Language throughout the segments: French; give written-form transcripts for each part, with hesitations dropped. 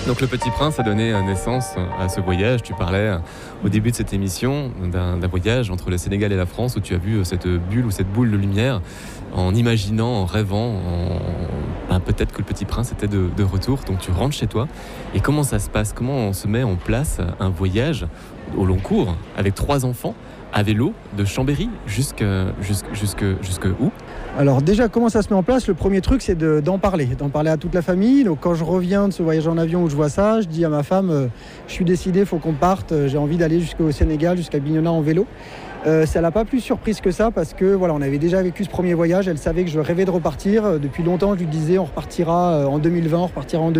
Donc le Petit Prince a donné naissance à ce voyage. Tu parlais au début de cette émission d'un voyage entre le Sénégal et la France où tu as vu cette bulle ou cette boule de lumière en imaginant, en rêvant, peut-être que le Petit Prince était de retour. Donc tu rentres chez toi. Et comment ça se passe? Comment on se met en place un voyage au long cours avec 3 enfants à vélo de Chambéry jusque où? Alors déjà, comment ça se met en place? Le premier truc, c'est d'en parler à toute la famille. Donc quand je reviens de ce voyage en avion où je vois ça, je dis à ma femme, je suis décidé, il faut qu'on parte, j'ai envie d'aller jusqu'au Sénégal, jusqu'à Bignona en vélo. Ça l'a pas plus surprise que ça parce que voilà, on avait déjà vécu ce premier voyage, elle savait que je rêvais de repartir. Depuis longtemps, je lui disais on repartira en 2020.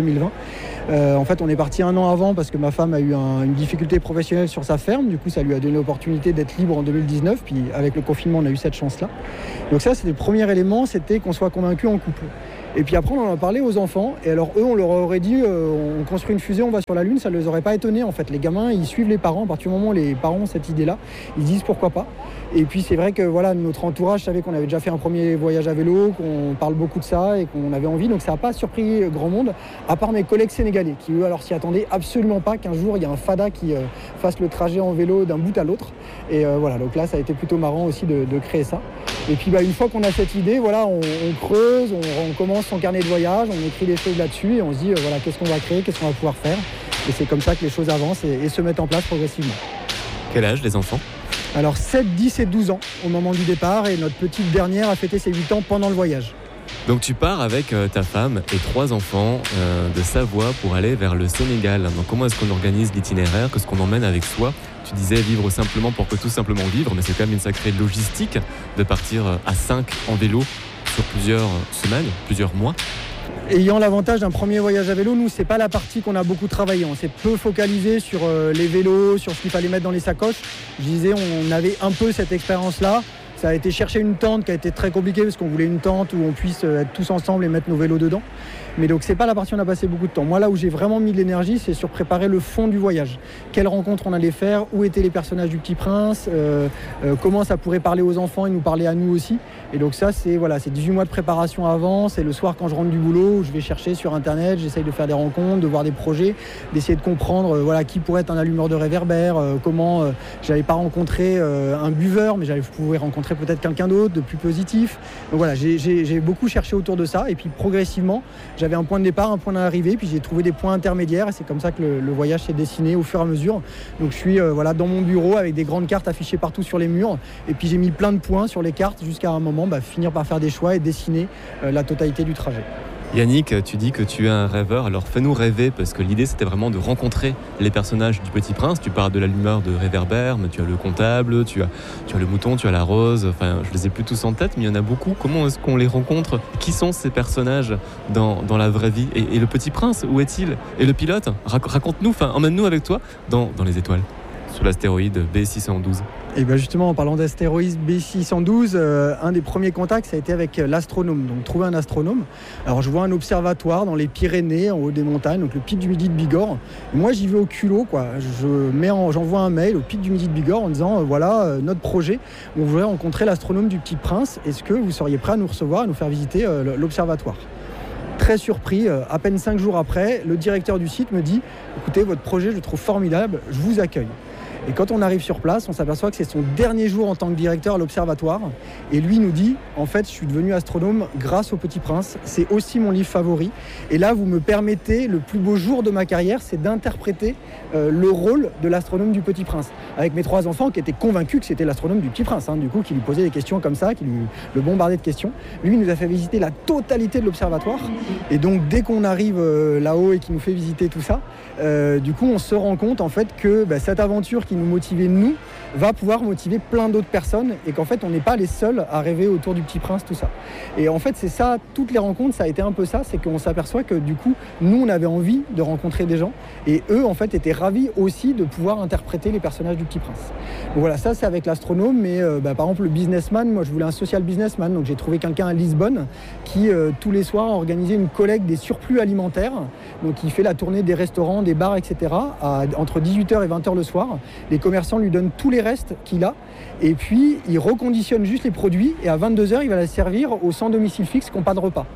En fait, on est parti 1 an avant parce que ma femme a eu une difficulté professionnelle sur sa ferme. Du coup, ça lui a donné l'opportunité d'être libre en 2019. Puis avec le confinement, on a eu cette chance-là. Donc ça, c'était le premier élément, c'était qu'on soit convaincus en couple. Et puis après, on en a parlé aux enfants. Et alors eux, on leur aurait dit, on construit une fusée, on va sur la Lune. Ça ne les aurait pas étonnés en fait. Les gamins, ils suivent les parents. À partir du moment où les parents ont cette idée-là, ils disent pourquoi pas. Et puis c'est vrai que voilà, notre entourage savait qu'on avait déjà fait un premier voyage à vélo, qu'on parle beaucoup de ça et qu'on avait envie. Donc ça n'a pas surpris grand monde, à part mes collègues sénégalais, qui eux alors s'y attendaient absolument pas qu'un jour il y a un fada qui fasse le trajet en vélo d'un bout à l'autre. Et voilà, donc là ça a été plutôt marrant aussi de créer ça. Et puis une fois qu'on a cette idée, voilà, on creuse, on commence son carnet de voyage, on écrit des choses là-dessus et on se dit voilà, qu'est-ce qu'on va créer, qu'est-ce qu'on va pouvoir faire. Et c'est comme ça que les choses avancent et se mettent en place progressivement. Quel âge les enfants? Alors 7, 10 et 12 ans au moment du départ et notre petite dernière a fêté ses 8 ans pendant le voyage. Donc tu pars avec ta femme et 3 enfants de Savoie pour aller vers le Sénégal. Donc comment est-ce qu'on organise l'itinéraire? Qu'est-ce qu'on emmène avec soi? Tu disais vivre simplement pour que tout simplement vivre, mais c'est quand même une sacrée logistique de partir à 5 en vélo sur plusieurs semaines, plusieurs mois. Ayant l'avantage d'un premier voyage à vélo, nous, c'est pas la partie qu'on a beaucoup travaillé. On s'est peu focalisé sur les vélos, sur ce qu'il fallait mettre dans les sacoches. Je disais, on avait un peu cette expérience-là. Ça a été chercher une tente qui a été très compliqué parce qu'on voulait une tente où on puisse être tous ensemble et mettre nos vélos dedans. Mais donc c'est pas la partie où on a passé beaucoup de temps. Moi là où j'ai vraiment mis de l'énergie, c'est sur préparer le fond du voyage. Quelles rencontres on allait faire, où étaient les personnages du Petit Prince, comment ça pourrait parler aux enfants et nous parler à nous aussi. Et donc ça c'est 18 mois de préparation avant, c'est le soir quand je rentre du boulot où je vais chercher sur internet, j'essaye de faire des rencontres, de voir des projets, d'essayer de comprendre qui pourrait être un allumeur de réverbère, comment j'avais pas rencontré un buveur mais j'avais pouvoir rencontrer peut-être quelqu'un d'autre de plus positif. Donc voilà, j'ai beaucoup cherché autour de ça et puis progressivement j'avais un point de départ, un point d'arrivée, puis j'ai trouvé des points intermédiaires et c'est comme ça que le voyage s'est dessiné au fur et à mesure. Donc je suis dans mon bureau avec des grandes cartes affichées partout sur les murs et puis j'ai mis plein de points sur les cartes jusqu'à un moment finir par faire des choix et dessiner la totalité du trajet. Yannick, tu dis que tu es un rêveur, alors fais-nous rêver parce que l'idée c'était vraiment de rencontrer les personnages du Petit Prince. Tu parles de l'allumeur de réverbère, mais tu as le comptable, tu as le mouton, tu as la rose, enfin je les ai plus tous en tête mais il y en a beaucoup. Comment est-ce qu'on les rencontre? Qui sont ces personnages dans la vraie vie? Et le Petit Prince, où est-il? Et le pilote? Raconte-nous, emmène-nous avec toi dans les étoiles, sur l'astéroïde B612. Et bien justement, en parlant d'astéroïde B612, un des premiers contacts, ça a été avec l'astronome. Donc trouver un astronome. Alors je vois un observatoire dans les Pyrénées, en haut des montagnes, donc le pic du Midi de Bigorre. Et moi j'y vais au culot, quoi. J'envoie un mail au pic du Midi de Bigorre en disant voilà notre projet, on voudrait rencontrer l'astronome du Petit Prince. Est-ce que vous seriez prêt à nous recevoir, à nous faire visiter l'observatoire? Très surpris, à peine 5 jours après, le directeur du site me dit écoutez, votre projet je le trouve formidable, je vous accueille. Et quand on arrive sur place, on s'aperçoit que c'est son dernier jour en tant que directeur à l'Observatoire. Et lui nous dit, en fait, je suis devenu astronome grâce au Petit Prince. C'est aussi mon livre favori. Et là, vous me permettez, le plus beau jour de ma carrière, c'est d'interpréter le rôle de l'astronome du Petit Prince. Avec mes 3 enfants qui étaient convaincus que c'était l'astronome du Petit Prince. Du coup, qui lui posait des questions comme ça, qui le bombardait de questions. Lui, il nous a fait visiter la totalité de l'Observatoire. Et donc, dès qu'on arrive là-haut et qu'il nous fait visiter tout ça, du coup, on se rend compte, en fait, que cette aventure qui nous motivait nous va pouvoir motiver plein d'autres personnes et qu'en fait on n'est pas les seuls à rêver autour du Petit Prince, tout ça. Et en fait c'est ça, toutes les rencontres ça a été un peu ça, c'est qu'on s'aperçoit que du coup nous on avait envie de rencontrer des gens et eux en fait étaient ravis aussi de pouvoir interpréter les personnages du Petit Prince. Donc voilà, ça c'est avec l'astronome, mais par exemple le businessman, moi je voulais un social businessman, donc j'ai trouvé quelqu'un à Lisbonne qui tous les soirs a organisé une collecte des surplus alimentaires, donc il fait la tournée des restaurants, des bars, etc. Entre 18h et 20h le soir. Les commerçants lui donnent tous les restes qu'il a et puis il reconditionne juste les produits et à 22h il va les servir aux sans domicile fixe qui n'ont pas de repas.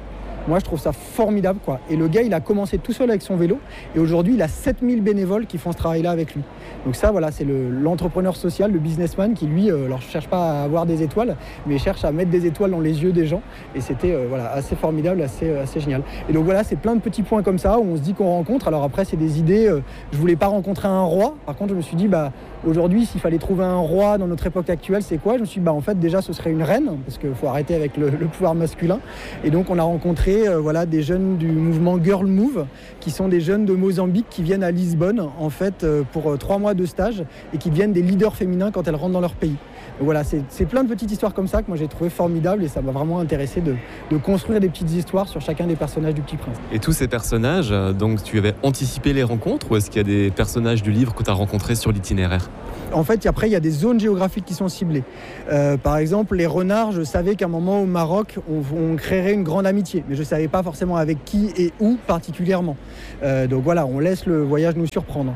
Moi, je trouve ça formidable, quoi. Et le gars, il a commencé tout seul avec son vélo. Et aujourd'hui, il a 7000 bénévoles qui font ce travail-là avec lui. Donc ça, voilà, c'est l'entrepreneur social, le businessman qui, lui, alors je cherche pas à avoir des étoiles, mais cherche à mettre des étoiles dans les yeux des gens. Et c'était voilà, assez formidable, assez génial. Et donc voilà, c'est plein de petits points comme ça où on se dit qu'on rencontre. Alors après, c'est des idées. Je voulais pas rencontrer un roi. Par contre, je me suis dit, aujourd'hui, s'il fallait trouver un roi dans notre époque actuelle, c'est quoi? Je me suis dit, en fait, déjà, ce serait une reine, parce qu'il faut arrêter avec le pouvoir masculin. Et donc, on a rencontré des jeunes du mouvement Girl Move, qui sont des jeunes de Mozambique qui viennent à Lisbonne, en fait, pour 3 mois de stage et qui deviennent des leaders féminins quand elles rentrent dans leur pays. Donc voilà, c'est plein de petites histoires comme ça que moi j'ai trouvé formidables et ça m'a vraiment intéressé de construire des petites histoires sur chacun des personnages du Petit Prince. Et tous ces personnages, donc tu avais anticipé les rencontres ou est-ce qu'il y a des personnages du livre que tu as rencontrés sur l'itinéraire? En fait, après, il y a des zones géographiques qui sont ciblées. Par exemple, les renards, je savais qu'à un moment au Maroc, on créerait une grande amitié. Mais je ne savais pas forcément avec qui et où particulièrement. Donc voilà, on laisse le voyage nous surprendre.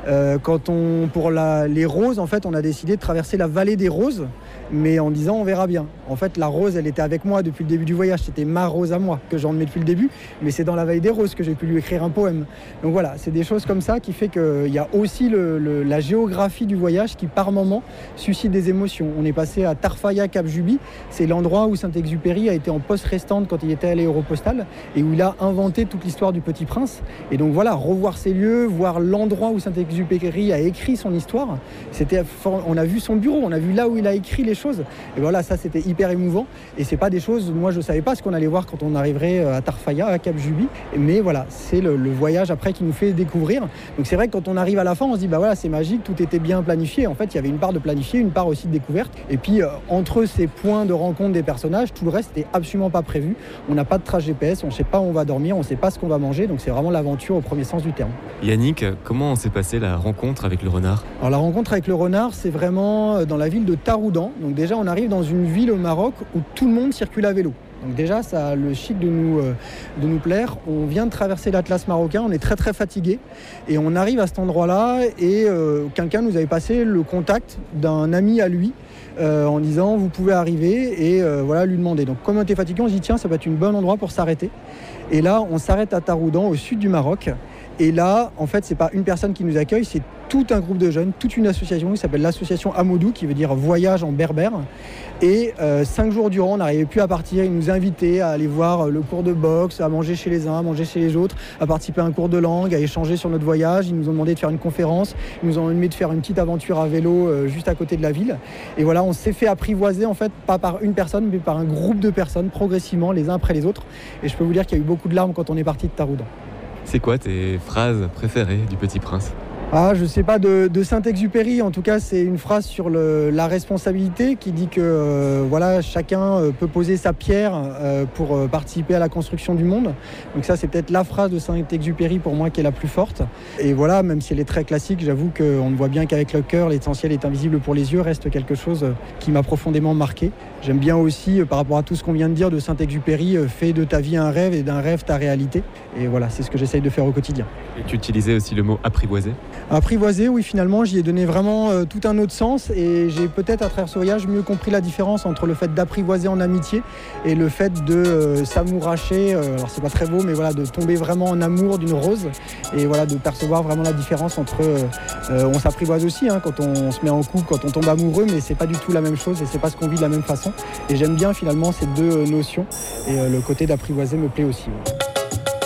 Pour les roses, en fait, on a décidé de traverser la vallée des roses, mais en disant on verra bien. En fait, la rose, elle était avec moi depuis le début du voyage. C'était ma rose à moi, que j'emmenais depuis le début. Mais c'est dans la vallée des roses que j'ai pu lui écrire un poème. Donc voilà, c'est des choses comme ça qui fait qu'il y a aussi la géographie du voyage qui par moment suscite des émotions. On est passé à Tarfaya Cap Juby, c'est l'endroit où Saint-Exupéry a été en poste restante quand il était à l'Aéropostale et où il a inventé toute l'histoire du Petit Prince. Et donc voilà, revoir ces lieux, voir l'endroit où Saint-Exupéry a écrit son histoire, on a vu son bureau, on a vu là où il a écrit les choses. Et voilà, ça c'était hyper émouvant. Et c'est pas des choses, moi je savais pas ce qu'on allait voir quand on arriverait à Tarfaya, à Cap Juby. Mais voilà, c'est le voyage après qui nous fait découvrir. Donc c'est vrai que quand on arrive à la fin, on se dit voilà, c'est magique, tout était bien planifié. En fait, il y avait une part de planifié, une part aussi de découverte. Et puis, entre ces points de rencontre des personnages, tout le reste n'était absolument pas prévu. On n'a pas de trace GPS, on ne sait pas où on va dormir, on ne sait pas ce qu'on va manger. Donc, c'est vraiment l'aventure au premier sens du terme. Yannick, comment s'est passée la rencontre avec le renard? Alors, la rencontre avec le renard, c'est vraiment dans la ville de Taroudan. Donc, déjà, on arrive dans une ville au Maroc où tout le monde circule à vélo. Donc déjà, ça a le chic de nous plaire. On vient de traverser l'Atlas marocain, on est très très fatigué. Et on arrive à cet endroit-là et quelqu'un nous avait passé le contact d'un ami à lui en disant vous pouvez arriver et lui demander. Donc comme on était fatigué, on se dit tiens, ça va être un bon endroit pour s'arrêter. Et là, on s'arrête à Taroudan, au sud du Maroc. Et là, en fait, c'est pas une personne qui nous accueille, c'est tout un groupe de jeunes, toute une association qui s'appelle l'association Amoudou, qui veut dire voyage en berbère. Et 5 jours durant, on n'arrivait plus à partir. Ils nous invitaient à aller voir le cours de boxe, à manger chez les uns, à manger chez les autres, à participer à un cours de langue, à échanger sur notre voyage. Ils nous ont demandé de faire une conférence. Ils nous ont demandé de faire une petite aventure à vélo juste à côté de la ville. Et voilà, on s'est fait apprivoiser, en fait, pas par une personne, mais par un groupe de personnes, progressivement, les uns après les autres. Et je peux vous dire qu'il y a eu beaucoup de larmes quand on est parti de Taroudan. C'est quoi tes phrases préférées du Petit Prince? Je sais pas, de Saint-Exupéry, en tout cas c'est une phrase sur la responsabilité qui dit que chacun peut poser sa pierre pour participer à la construction du monde. Donc ça c'est peut-être la phrase de Saint-Exupéry pour moi qui est la plus forte. Et voilà, même si elle est très classique, j'avoue qu'on ne voit bien qu'avec le cœur, l'essentiel est invisible pour les yeux, reste quelque chose qui m'a profondément marqué. J'aime bien aussi, par rapport à tout ce qu'on vient de dire de Saint-Exupéry, fais de ta vie un rêve et d'un rêve ta réalité. Et voilà, c'est ce que j'essaye de faire au quotidien. Et tu utilisais aussi le mot apprivoiser? Apprivoiser, oui, finalement, j'y ai donné vraiment tout un autre sens et j'ai peut-être à travers ce voyage mieux compris la différence entre le fait d'apprivoiser en amitié et le fait de s'amouracher, alors c'est pas très beau, mais voilà, de tomber vraiment en amour d'une rose et voilà, de percevoir vraiment la différence entre, on s'apprivoise aussi quand on se met en couple, quand on tombe amoureux, mais c'est pas du tout la même chose et c'est pas ce qu'on vit de la même façon. Et j'aime bien finalement ces deux notions et le côté d'apprivoiser me plaît aussi. Ouais.